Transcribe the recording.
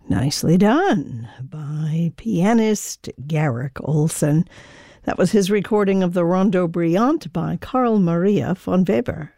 Nicely done by pianist Garrick Olson. That was his recording of the Rondo Brillante by Carl Maria von Weber.